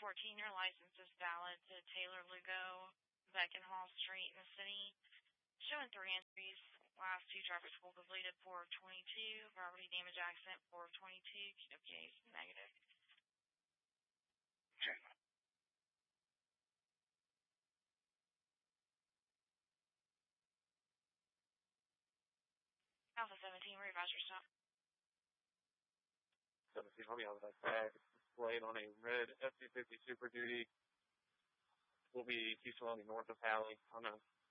14, your license is valid to Taylor Lugo, Beckenhall Street in the city. Showing 3 entries. Last 2 traffic school completed 4 of 22. Property damage accident 4 of 22. QWA is negative. Okay. Alpha 17, revise your stop. 17, I'll be on that tag. Displayed on a red F-250 Super Duty. Will be east along the north of Halley on a